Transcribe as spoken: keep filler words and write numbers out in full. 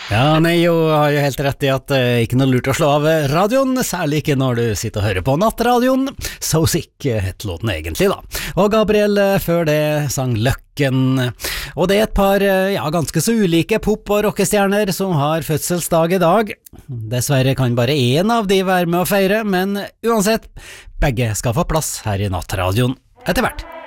Ja, Nejo har jo helt rett i at det er ikke noe lurt å slå av radioen, særlig ikke når du sitter og hører på nattradioen. So Sick het låten egentlig da. Og Gabriel før det sang Løkken. Og det er et par, ja, ganske så ulike pop- og rockestjerner som har fødselsdag i dag. Dessverre kan bare én av de være med å feire, men uansett, begge skal få plass her i nattradioen etter hvert.